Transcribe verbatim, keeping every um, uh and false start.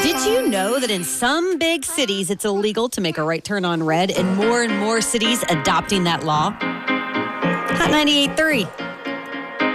Did you know that in some big cities it's illegal to make a right turn on red, and more and more cities adopting that law? Hot ninety-eight point three.